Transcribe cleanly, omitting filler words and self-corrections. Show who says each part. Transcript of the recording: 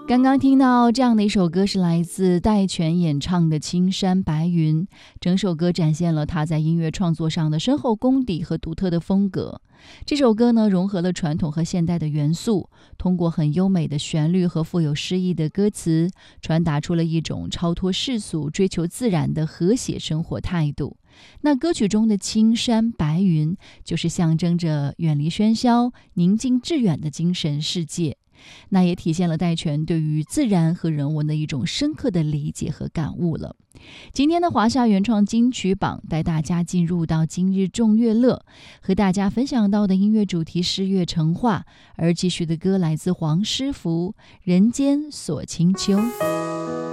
Speaker 1: 刚刚听到这样的一首歌，是来自戴荃演唱的《青山白云》，整首歌展现了他在音乐创作上的深厚功底和独特的风格。这首歌呢，融合了传统和现代的元素，通过很优美的旋律和富有诗意的歌词，传达出了一种超脱世俗、追求自然的和谐生活态度。那歌曲中的青山白云，就是象征着远离喧嚣、宁静致远的精神世界。那也体现了戴荃对于自然和人文的一种深刻的理解和感悟了。今天的华夏原创金曲榜带大家进入到今日众乐乐，和大家分享到的音乐主题是乐成化，而继续的歌来自黄师傅《人间锁清秋》。